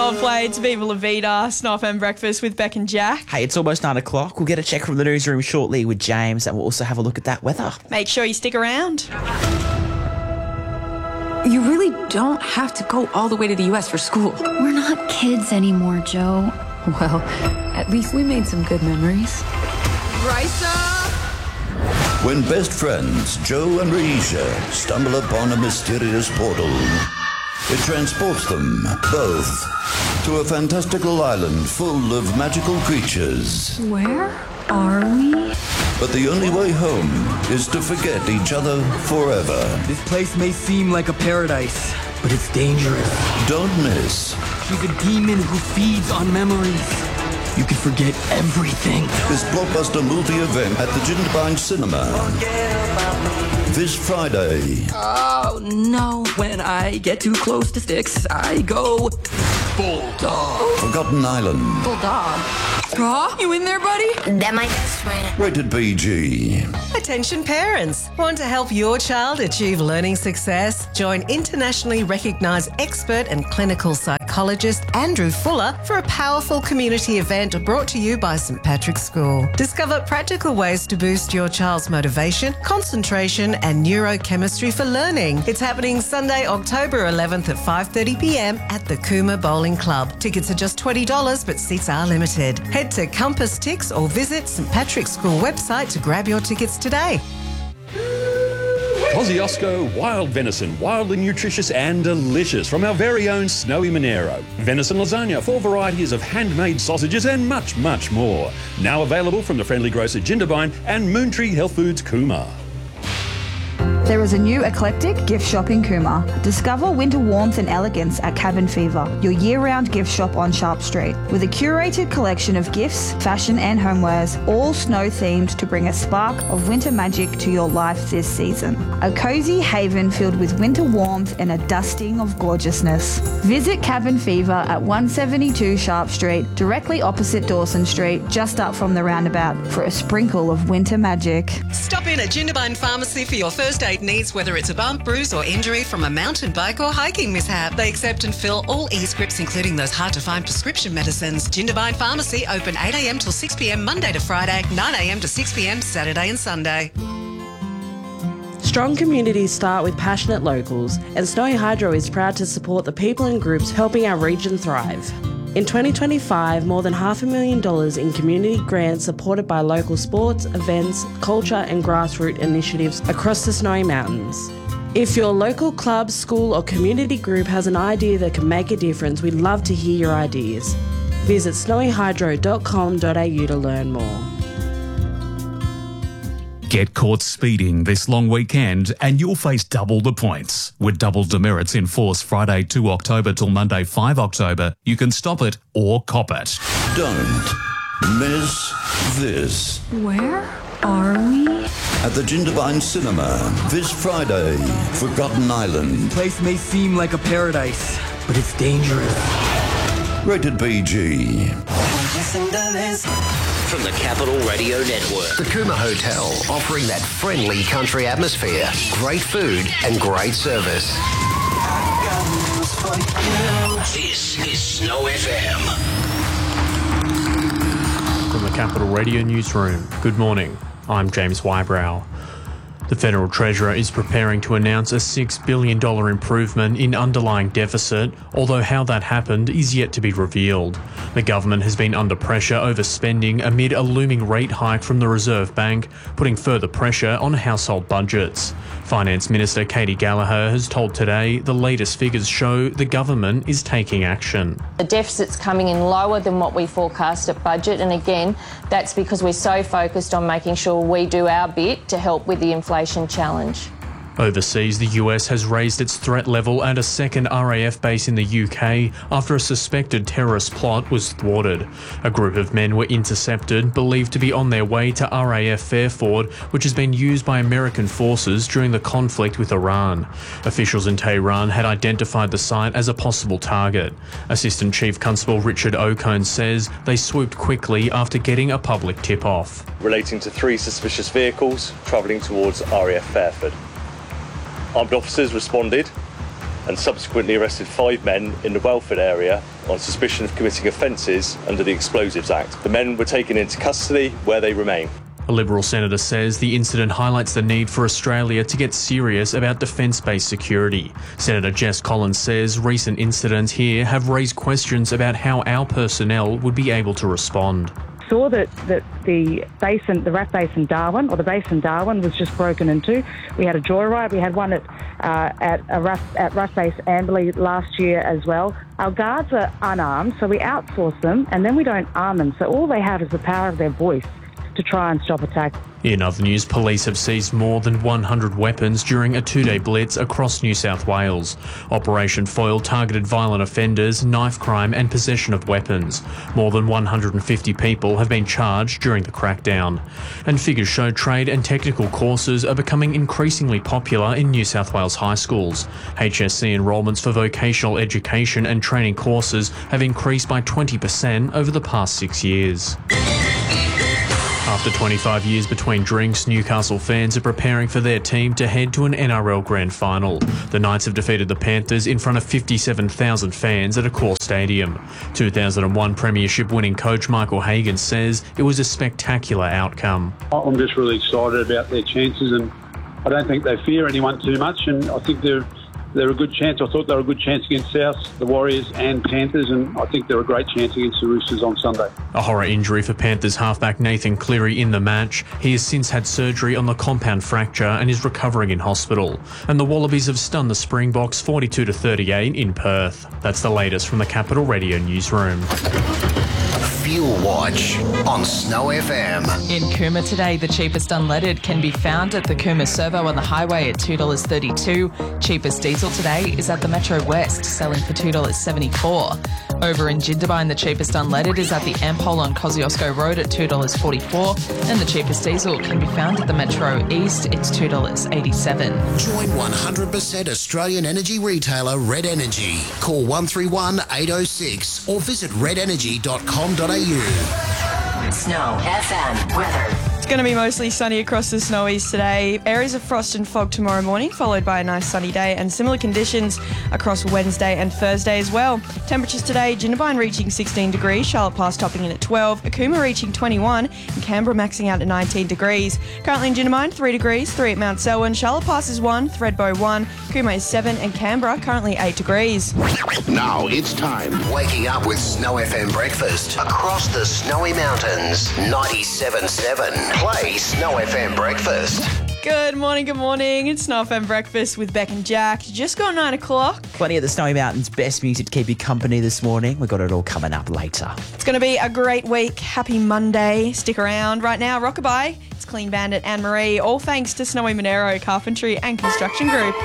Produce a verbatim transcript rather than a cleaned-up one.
Coldplay, it's Viva La Vida, Snow F M Breakfast with Beck and Jack. Hey, it's almost nine o'clock. We'll get a check from the newsroom shortly with James, and we'll also have a look at that weather. Make sure you stick around. You really don't have to go all the way to the U S for school. We're not kids anymore, Joe. Well, at least we made some good memories. Raisa! When best friends Joe and Reisha stumble upon a mysterious portal, it transports them both to a fantastical island full of magical creatures. Where are we? But the only way home is to forget each other forever. This place may seem like a paradise, but it's dangerous. Don't miss. She's a demon who feeds on memories. You can forget everything. This blockbuster movie event at the Jindabyne Cinema. This Friday. Oh, no. When I get too close to sticks, I go Bulldog. Forgotten Island. Bulldog. Aw, you in there, buddy? That my best friend. Rated P G. Attention parents. Want to help your child achieve learning success? Join internationally recognised expert and clinical psychologist Andrew Fuller for a powerful community event brought to you by St Patrick's School. Discover practical ways to boost your child's motivation, concentration and neurochemistry for learning. It's happening Sunday, October eleventh at five thirty p m at the Cooma Bowling Club. Tickets are just twenty dollars, but seats are limited. Head to Compass Tix or visit St Patrick's School website to grab your tickets today. Kosciuszko wild venison, wildly nutritious and delicious from our very own Snowy Monero. Venison lasagna, four varieties of handmade sausages and much, much more. Now available from the friendly grocer Jindabyne and Moontree Health Foods Cooma. There is a new eclectic gift shop in Cooma. Discover winter warmth and elegance at Cabin Fever, your year-round gift shop on Sharp Street. With a curated collection of gifts, fashion and homewares, all snow-themed to bring a spark of winter magic to your life this season. A cosy haven filled with winter warmth and a dusting of gorgeousness. Visit Cabin Fever at one seventy-two Sharp Street, directly opposite Dawson Street, just up from the roundabout, for a sprinkle of winter magic. Stop in at Jindabyne Pharmacy for your first aid needs, whether it's a bump, bruise or injury from a mountain bike or hiking mishap. They accept and fill all e-scripts, including those hard-to-find prescription medicines. Jindabyne Pharmacy open eight a m till six p m Monday to Friday, nine a m to six p m Saturday and Sunday. Strong communities start with passionate locals, and Snowy Hydro is proud to support the people and groups helping our region thrive. In twenty twenty-five, more than half a million dollars in community grants supported by local sports, events, culture and grassroots initiatives across the Snowy Mountains. If your local club, school or community group has an idea that can make a difference, we'd love to hear your ideas. Visit snowy hydro dot com dot a u to learn more. Get caught speeding this long weekend and you'll face double the points. With double demerits in force Friday two October till Monday five October, you can stop it or cop it. Don't miss this. Where are we? At the Jindabyne Cinema this Friday, Forgotten Island. This place may seem like a paradise, but it's dangerous. Rated P G. From the Capital Radio Network. The Cooma Hotel, offering that friendly country atmosphere, great food and great service. This is Snow F M. From the Capital Radio Newsroom, good morning. I'm James Wybrow. The Federal Treasurer is preparing to announce a six billion dollars improvement in underlying deficit, although how that happened is yet to be revealed. The government has been under pressure over spending amid a looming rate hike from the Reserve Bank, putting further pressure on household budgets. Finance Minister Katie Gallagher has told Today the latest figures show the government is taking action. The deficit's coming in lower than what we forecast at budget, and again, that's because we're so focused on making sure we do our bit to help with the inflation challenge. Overseas, the U S has raised its threat level at a second R A F base in the U K after a suspected terrorist plot was thwarted. A group of men were intercepted, believed to be on their way to R A F Fairford, which has been used by American forces during the conflict with Iran. Officials in Tehran had identified the site as a possible target. Assistant Chief Constable Richard O'Cone says they swooped quickly after getting a public tip-off. Relating to three suspicious vehicles travelling towards R A F Fairford. Armed officers responded and subsequently arrested five men in the Welford area on suspicion of committing offences under the Explosives Act. The men were taken into custody where they remain. A Liberal senator says the incident highlights the need for Australia to get serious about defence-based security. Senator Jess Collins says recent incidents here have raised questions about how our personnel would be able to respond. Saw that, that the basin, the Rat Base in Darwin, or the base in Darwin, was just broken into. We had a joyride. We had one at uh, at a Rat, at Rat Base Amberley last year as well. Our guards are unarmed, so we outsource them, and then we don't arm them. So all they have is the power of their voice to try and stop attack. In other news, police have seized more than one hundred weapons during a two-day blitz across New South Wales. Operation Foil targeted violent offenders, knife crime and possession of weapons. More than one hundred fifty people have been charged during the crackdown. And figures show trade and technical courses are becoming increasingly popular in New South Wales high schools. H S C enrolments for vocational education and training courses have increased by twenty percent over the past six years. After twenty-five years between drinks, Newcastle fans are preparing for their team to head to an N R L Grand Final. The Knights have defeated the Panthers in front of fifty-seven thousand fans at Accor Stadium. two thousand one Premiership winning coach Michael Hagan says it was a spectacular outcome. I'm just really excited about their chances, and I don't think they fear anyone too much, and I think they're They're a good chance. I thought they were a good chance against South, the Warriors and Panthers, and I think they're a great chance against the Roosters on Sunday. A horror injury for Panthers halfback Nathan Cleary in the match. He has since had surgery on the compound fracture and is recovering in hospital. And the Wallabies have stunned the Springboks forty-two to thirty-eight in Perth. That's the latest from the Capital Radio newsroom. Fuel Watch on Snow F M. In Cooma today, the cheapest unleaded can be found at the Cooma Servo on the highway at two dollars thirty-two. Cheapest diesel today is at the Metro West, selling for two dollars seventy-four. Over in Jindabyne, the cheapest unleaded is at the Ampol on Kosciuszko Road at two dollars forty-four, and the cheapest diesel can be found at the Metro East, it's two dollars eighty-seven. Join one hundred percent Australian energy retailer Red Energy. Call one three one, eight oh six or visit red energy dot com dot a u. Snow F M weather. It's going to be mostly sunny across the snowies today. Areas of frost and fog tomorrow morning, followed by a nice sunny day, and similar conditions across Wednesday and Thursday as well. Temperatures today, Jindabyne reaching sixteen degrees, Charlotte Pass topping in at twelve, Cooma reaching twenty-one, and Canberra maxing out at nineteen degrees. Currently in Jindabyne, three degrees, three at Mount Selwyn, Charlotte Pass is one, Thredbo one, Cooma is seven, and Canberra currently eight degrees. Now it's time. Waking up with Snow F M breakfast across the Snowy Mountains. ninety-seven point seven. Play Snow F M breakfast. Good morning, good morning. It's Snow F M breakfast with Beck and Jack. Just got nine o'clock. Plenty of the Snowy Mountains best music to keep you company this morning. We've got it all coming up later. It's going to be a great week. Happy Monday. Stick around. Right now, Rockabye. It's Clean Bandit, Anne Marie. All thanks to Snowy Monero Carpentry and Construction Group.